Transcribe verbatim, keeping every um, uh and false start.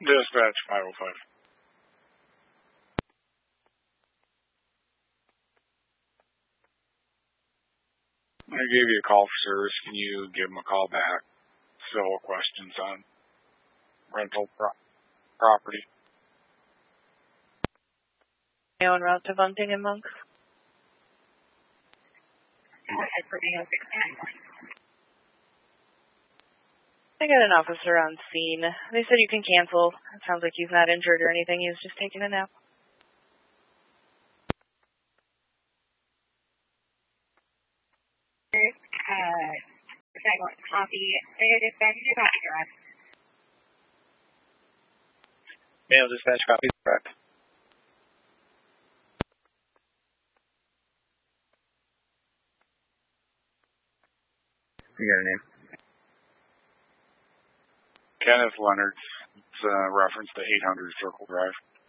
Dispatch five oh five. I gave you a call for service. Can you give them a call back? Several questions on rental pro- property. On route to Bunting and Monk. I got an officer on scene. They said you can cancel. It sounds like he's not injured or anything. He was just taking a nap. Uh, second copy. Mail dispatch, copy, correct. Mail dispatch, copy, correct. You got a name? Kenneth Leonard. It's uh, reference to eight hundred Circle Drive.